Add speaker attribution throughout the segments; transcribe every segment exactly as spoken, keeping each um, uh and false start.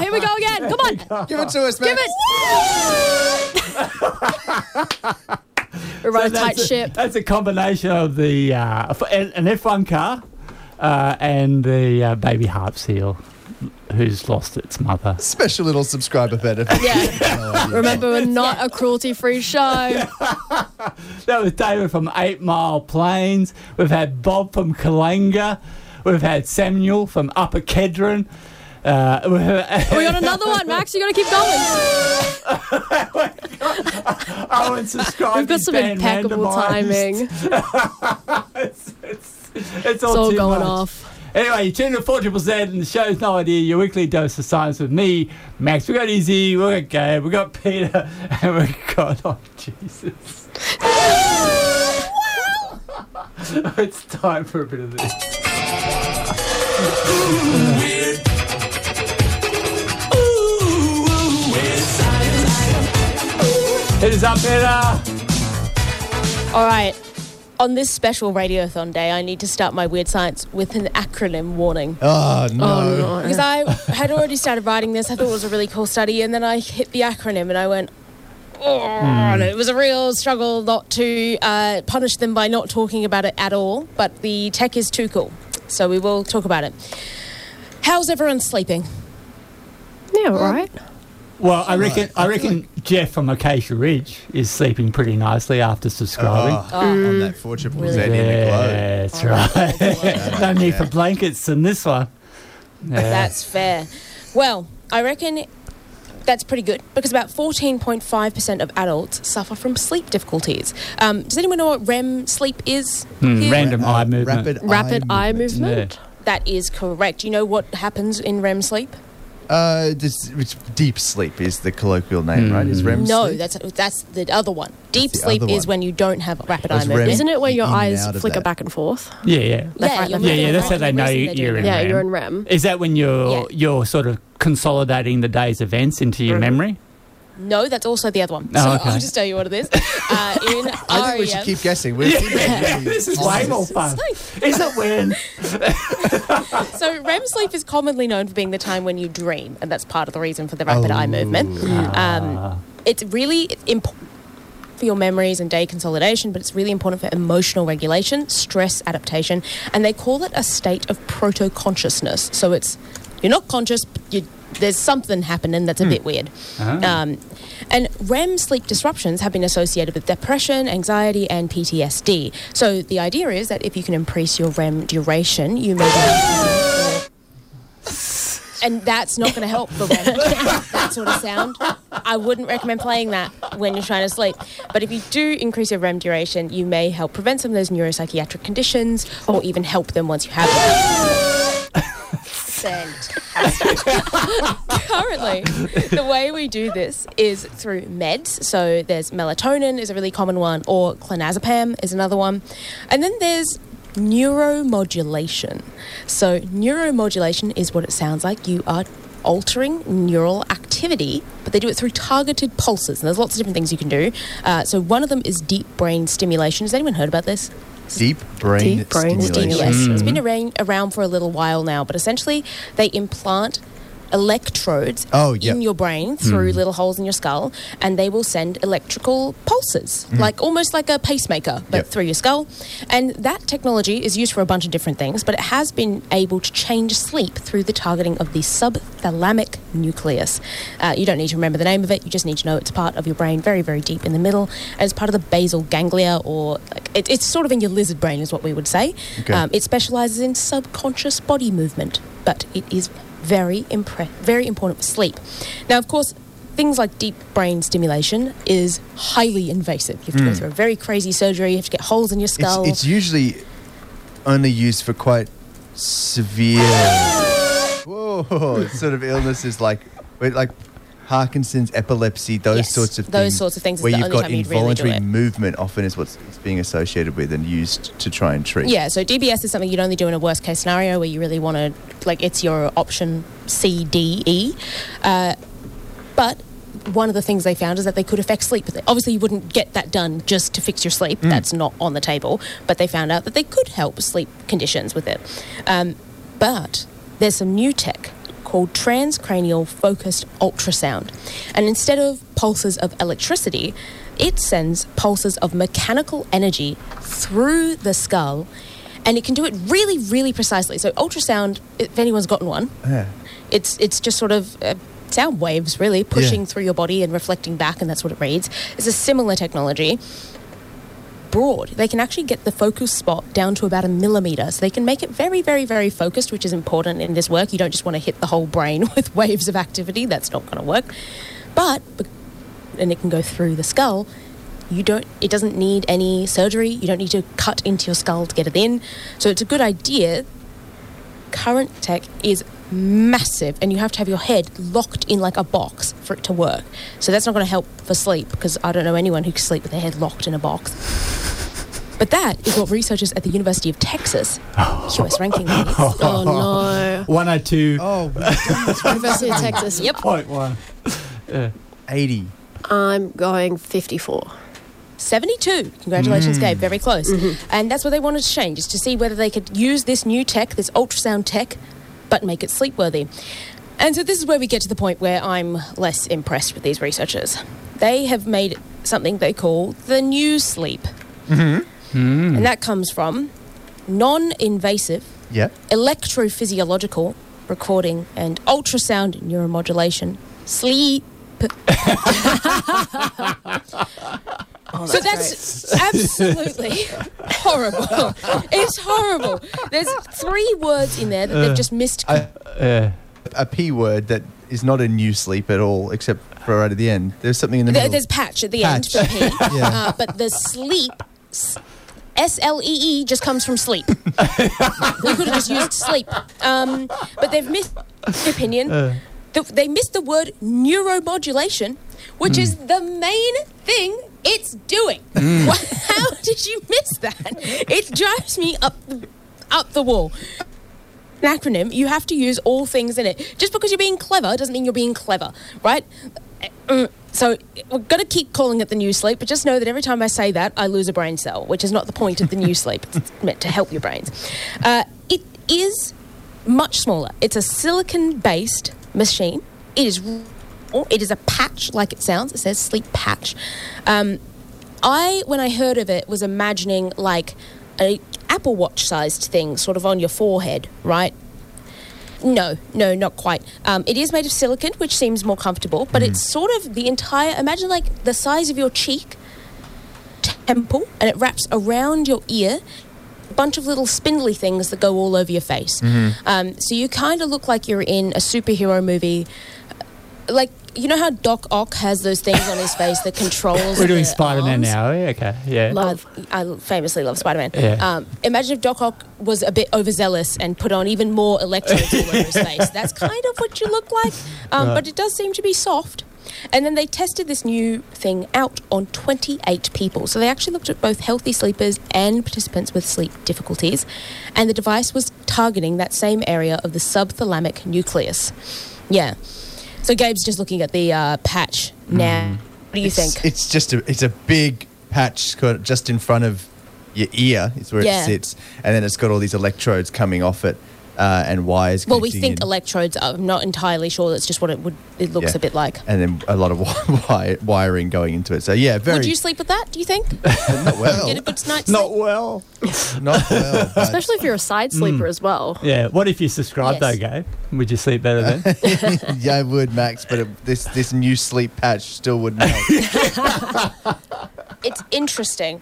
Speaker 1: here we go again. Come on.
Speaker 2: Give it to us, man.
Speaker 1: Give it. We're on
Speaker 3: So
Speaker 1: a tight
Speaker 3: that's
Speaker 1: ship.
Speaker 3: That's a combination of the uh, an F one car uh, and the uh, baby harp seal who's lost its mother.
Speaker 2: Special little subscriber benefit.
Speaker 1: Yeah. Remember, we're not a cruelty-free show.
Speaker 3: That was David from Eight Mile Plains. We've had Bob from Kalanga. We've had Samuel from Upper Kedron. Uh, we've had,
Speaker 1: We got another one, Max. You got to keep going.
Speaker 3: oh, and subscribe.
Speaker 1: We've got some impeccable timing.
Speaker 3: it's, it's, it's,
Speaker 1: It's
Speaker 3: all,
Speaker 1: all
Speaker 3: too
Speaker 1: going
Speaker 3: much.
Speaker 1: off.
Speaker 3: Anyway, you tune to four triple Z and the show's No Idea, your weekly dose of science with me, Max. We got Izzy, we got Gabe, we got Peter, and we got, oh, Jesus. It's time for a bit of this.
Speaker 4: Weird. Ooh, weird science.
Speaker 3: Hit us up, Peter.
Speaker 1: All right. On this special Radiothon day, I need to start my weird science with an acronym warning.
Speaker 2: Oh, no.
Speaker 1: Oh, no. Because I had already started writing this. I thought it was a really cool study, and then I hit the acronym and I went, oh, and it was a real struggle not to uh, punish them by not talking about it at all, but the tech is too cool, so we will talk about it. How's everyone sleeping?
Speaker 5: Yeah, all right.
Speaker 3: Well, I reckon
Speaker 2: Right.
Speaker 3: I reckon Jeff from Acacia Ridge is sleeping pretty nicely after subscribing.
Speaker 2: Oh, on that four triple Z
Speaker 1: Really?
Speaker 2: in the globe.
Speaker 3: Yeah, that's right. No need for blankets in this one. Yeah.
Speaker 1: That's fair. Well, I reckon that's pretty good because about fourteen point five percent of adults suffer from sleep difficulties. Um, does anyone know what R E M sleep is?
Speaker 3: Hmm,
Speaker 1: here?
Speaker 3: random eye movement.
Speaker 2: Rapid,
Speaker 5: Rapid eye
Speaker 2: movement.
Speaker 5: movement.
Speaker 1: That is correct. Do you know what happens in R E M sleep?
Speaker 2: Uh, this, it's deep sleep is the colloquial name, right? Is R E M
Speaker 1: No,
Speaker 2: sleep?
Speaker 1: that's that's the other one. Deep
Speaker 2: the
Speaker 1: sleep
Speaker 2: other
Speaker 1: is
Speaker 2: one?
Speaker 1: when you don't have rapid eye
Speaker 2: Was R E M
Speaker 1: movement.
Speaker 5: Isn't it where your
Speaker 2: In and
Speaker 5: eyes
Speaker 2: out of
Speaker 5: flicker
Speaker 2: that.
Speaker 5: back and forth?
Speaker 3: Yeah, yeah.
Speaker 1: Yeah,
Speaker 5: Left, right,
Speaker 1: you're
Speaker 5: left,
Speaker 3: Yeah,
Speaker 1: moving
Speaker 3: yeah, that's how
Speaker 1: around.
Speaker 3: they
Speaker 1: The
Speaker 3: know
Speaker 1: reason
Speaker 3: you-
Speaker 1: they do
Speaker 3: you're
Speaker 1: that.
Speaker 3: in
Speaker 5: Yeah,
Speaker 3: R E M.
Speaker 5: you're in R E M.
Speaker 3: Is that when you're
Speaker 1: Yeah.
Speaker 3: you're sort of consolidating the day's events into your
Speaker 5: Mhm.
Speaker 3: memory?
Speaker 1: No, that's also the other one.
Speaker 3: Oh,
Speaker 1: so
Speaker 3: okay.
Speaker 1: I'll just tell you what it is. Uh, in
Speaker 2: I think we should
Speaker 1: R E M
Speaker 2: keep guessing. We're
Speaker 3: Yeah, this is way more fun. Is it when?
Speaker 1: So R E M sleep is commonly known for being the time when you dream, and that's part of the reason for the rapid eye movement. Um, it's really important for your memories and day consolidation, but it's really important for emotional regulation, stress adaptation, and they call it a state of proto-consciousness. So it's you're not conscious, but you, there's something happening that's a bit weird.
Speaker 3: Ah.
Speaker 1: Um, and R E M sleep disruptions have been associated with depression, anxiety, and P T S D. So the idea is that if you can increase your R E M duration, you may be... And that's not going to help the R E M. That sort of sound. I wouldn't recommend playing that when you're trying to sleep. But if you do increase your R E M duration, you may help prevent some of those neuropsychiatric conditions or even help them once you have them. Fantastic. Currently, the way we do this is through meds. So there's melatonin is a really common one, or clonazepam is another one. And then there's neuromodulation. So neuromodulation is what it sounds like. You are altering neural activity, but they do it through targeted pulses. And there's lots of different things you can do. Uh, so one of them is deep brain stimulation. Has anyone heard about this?
Speaker 2: Deep brain
Speaker 5: Deep brain
Speaker 2: stimulation.
Speaker 1: Yes, it's been around, around for a little while now, but essentially they implant electrodes
Speaker 2: Oh, yep.
Speaker 1: in your brain through little holes in your skull, and they will send electrical pulses, like almost like a pacemaker, but
Speaker 2: Yep.
Speaker 1: through your skull. And that technology is used for a bunch of different things, but it has been able to change sleep through the targeting of the subthalamic nucleus. Uh, you don't need to remember the name of it, you just need to know it's part of your brain very, very deep in the middle, and it's part of the basal ganglia, or like, it, it's sort of in your lizard brain is what we would say.
Speaker 2: Okay.
Speaker 1: Um, it specialises in subconscious body movement, but it is very impre- very important for sleep. Now, of course, things like deep brain stimulation is highly invasive. You have to go through a very crazy surgery. You have to get holes in your
Speaker 2: It's,
Speaker 1: skull.
Speaker 2: it's usually only used for quite severe whoa, sort of illnesses like like Parkinson's, epilepsy, those
Speaker 1: Yes,
Speaker 2: sorts of
Speaker 1: those
Speaker 2: things.
Speaker 1: sorts of things is
Speaker 2: where
Speaker 1: the
Speaker 2: you've
Speaker 1: only
Speaker 2: got
Speaker 1: time you'd really do
Speaker 2: involuntary
Speaker 1: it.
Speaker 2: movement often is what's it's being associated with and used to try and treat.
Speaker 1: Yeah, so D B S is something you'd only do in a worst case scenario where you really want to, like, it's your option C, D, E. Uh, but one of the things they found is that they could affect sleep with it. Obviously, you wouldn't get that done just to fix your sleep. That's not on the table. But they found out that they could help sleep conditions with it. Um, but there's some new tech called transcranial focused ultrasound. And instead of pulses of electricity, it sends pulses of mechanical energy through the skull, and it can do it really, really precisely. So ultrasound, if anyone's gotten one,
Speaker 2: Yeah.
Speaker 1: it's it's just sort of uh, sound waves, really, pushing
Speaker 2: Yeah.
Speaker 1: through your body and reflecting back, and that's what it reads. It's a similar technology. Broad. They can actually get the focus spot down to about a millimetre. So they can make it very, very, very focused, which is important in this work. You don't just want to hit the whole brain with waves of activity. That's not going to work. But, and it can go through the skull. You don't, it doesn't need any surgery. You don't need to cut into your skull to get it in. So it's a good idea. Current tech is massive, and you have to have your head locked in like a box for it to work. So that's not going to help for sleep, because I don't know anyone who can sleep with their head locked in a box. But that is what researchers at the University of Texas, Q S ranking ladies.
Speaker 5: Oh, no.
Speaker 3: one oh two
Speaker 2: Oh,
Speaker 5: University of Texas. Yep.
Speaker 3: point one.
Speaker 2: eighty.
Speaker 5: I'm going fifty-four.
Speaker 1: seventy-two. Congratulations, Gabe. Very close. And that's what they wanted to change, is to see whether they could use this new tech, this ultrasound tech, but make it sleep-worthy. And so this is where we get to the point where I'm less impressed with these researchers. They have made something they call the new sleep.
Speaker 2: Mm-hmm.
Speaker 1: And that comes from non-invasive
Speaker 2: Yeah.
Speaker 1: electrophysiological recording and ultrasound neuromodulation sleep.
Speaker 5: Oh,
Speaker 1: So that's absolutely horrible. It's horrible. There's three words in there that they've just missed.
Speaker 2: I-
Speaker 3: Uh,
Speaker 2: A P word that is not a new sleep at all, except for right at the end. There's something in the
Speaker 1: There-
Speaker 2: middle.
Speaker 1: There's patch at the
Speaker 2: Patch.
Speaker 1: end for P.
Speaker 2: Yeah.
Speaker 1: Uh, but the sleep, S L E E, just comes from sleep. We could have just used sleep. Um, but they've missed the opinion.
Speaker 3: Uh.
Speaker 1: The, they missed the word neuromodulation, which is the main thing it's doing. Wha- How did you miss that? It drives me up the, up the wall. An acronym, you have to use all things in it. Just because you're being clever doesn't mean you're being clever, right? Mm, So we're going to keep calling it the new sleep, but just know that every time I say that, I lose a brain cell, which is not the point of the new sleep. It's meant to help your brains. Uh, it is much smaller. It's a silicon-based machine. It is it is a patch, like it sounds. It says sleep patch. Um, I, when I heard of it, was imagining like a Apple Watch-sized thing, sort of on your forehead, right? No, no, not quite. Um, it is made of silicon, which seems more comfortable, but it's sort of the entire, imagine like the size of your cheek, temple, and it wraps around your ear, a bunch of little spindly things that go all over your face. Um, so you kind of look like you're in a superhero movie. Like, you know how Doc Ock has those things on his face that controls
Speaker 3: we're doing
Speaker 1: the
Speaker 3: Spider-Man
Speaker 1: arms?
Speaker 3: now, are we? Okay, yeah.
Speaker 5: Love.
Speaker 1: I, I famously love Spider-Man.
Speaker 3: Yeah.
Speaker 1: Um, imagine if Doc Ock was a bit overzealous and put on even more electrodes all over his face. That's kind of what you look like. Um,
Speaker 3: Right.
Speaker 1: But it does seem to be soft. And then they tested this new thing out on twenty-eight people. So they actually looked at both healthy sleepers and participants with sleep difficulties. And the device was targeting that same area of the subthalamic nucleus. Yeah. So Gabe's just looking at the uh, patch now. What do you
Speaker 2: it's,
Speaker 1: think?
Speaker 2: It's just a it's a big patch got just in front of your ear. Is where
Speaker 1: Yeah.
Speaker 2: it sits, and then it's got all these electrodes coming off it uh, and wires.
Speaker 1: Well, we
Speaker 2: connecting
Speaker 1: think
Speaker 2: in.
Speaker 1: electrodes. I'm not entirely sure. That's just what it would. It looks
Speaker 2: Yeah.
Speaker 1: a bit like.
Speaker 2: and then a lot of wi- wiring going into it. So yeah, very
Speaker 1: Would you sleep with that? Do you think?
Speaker 2: not well,
Speaker 1: Get a good night's
Speaker 3: Not
Speaker 1: sleep.
Speaker 3: well.
Speaker 2: not well. but-
Speaker 5: Especially if you're a side sleeper as well.
Speaker 3: Yeah. What if you subscribe
Speaker 1: Yes.
Speaker 3: though, Gabe? Would you sleep better then?
Speaker 2: yeah, I would, Max, but it, this this new sleep patch still wouldn't help.
Speaker 1: It's interesting.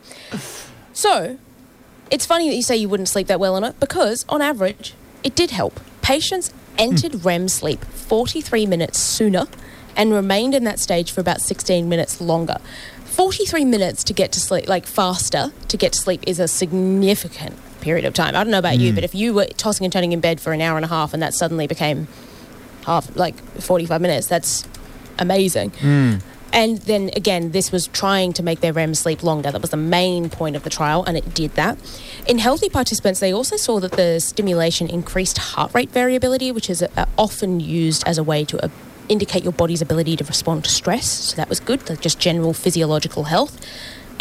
Speaker 1: So, it's funny that you say you wouldn't sleep that well on it, because on average, it did help. Patients entered REM sleep forty-three minutes sooner and remained in that stage for about sixteen minutes longer. forty-three minutes to get to sleep, like faster to get to sleep, is a significant period of time. I don't know about you, but if you were tossing and turning in bed for an hour and a half and that suddenly became half, like forty-five minutes, that's amazing. And then again, this was trying to make their REM sleep longer. That was the main point of the trial, and it did that. In healthy participants, they also saw that the stimulation increased heart rate variability, which is uh, often used as a way to uh, indicate your body's ability to respond to stress. So that was good, like just general physiological health.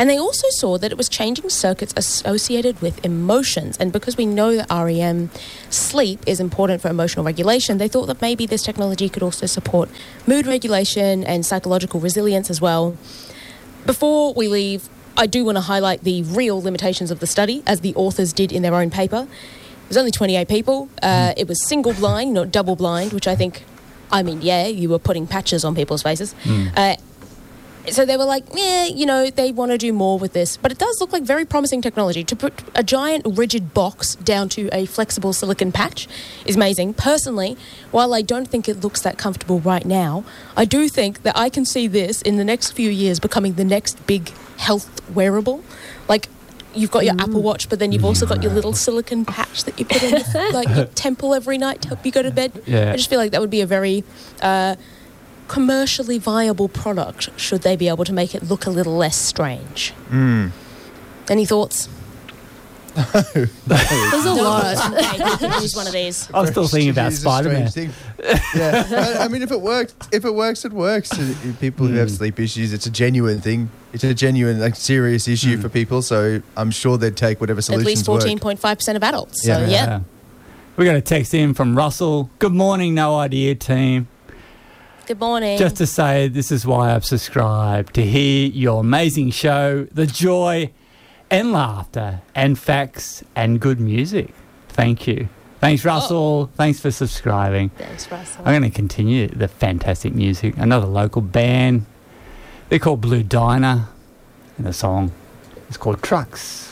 Speaker 1: And they also saw that it was changing circuits associated with emotions. And because we know that R E M sleep is important for emotional regulation, they thought that maybe this technology could also support mood regulation and psychological resilience as well. Before we leave, I do want to highlight the real limitations of the study, as the authors did in their own paper. It was only twenty-eight people. Uh, it was single blind, not double blind, which I think, I mean, yeah, you were putting patches on people's faces.
Speaker 3: Mm.
Speaker 1: Uh, so they were like, yeah, you know, they want to do more with this. But it does look like very promising technology. To put a giant rigid box down to a flexible silicon patch is amazing. Personally, while I don't think it looks that comfortable right now, I do think that I can see this in the next few years becoming the next big health wearable. Like, you've got your mm. Apple Watch, but then you've also got your little silicon patch that you put on your, like, your temple every night to help you go to bed.
Speaker 3: Yeah.
Speaker 1: I just feel like that would be a very uh, commercially viable product should they be able to make it look a little less strange.
Speaker 2: Mm.
Speaker 1: Any thoughts?
Speaker 5: There's a lot.
Speaker 1: You could use one of these.
Speaker 3: I was still thinking about
Speaker 2: It is a
Speaker 3: Spider-Man.
Speaker 2: strange thing. Yeah, I, I mean, if it works, if it works, it works. Uh, People who have
Speaker 3: Mm.
Speaker 2: sleep issues, it's a genuine thing. It's a genuine, like, serious issue
Speaker 3: Mm.
Speaker 2: for people. So I'm sure they'd take whatever
Speaker 1: At
Speaker 2: solutions
Speaker 1: least fourteen point five percent of adults. So,
Speaker 2: Yeah.
Speaker 1: yeah.
Speaker 3: We got a text in from Russell. Good morning, No Idea team.
Speaker 1: Good morning.
Speaker 3: Just to say, this is why I've subscribed, to hear your amazing show, the joy and laughter and facts and good music. Thank you. Thanks, Russell. Thanks for subscribing.
Speaker 1: Thanks, Russell.
Speaker 3: I'm going to continue the fantastic music. Another local band. They're called Blue Diner, and the song is called Trucks.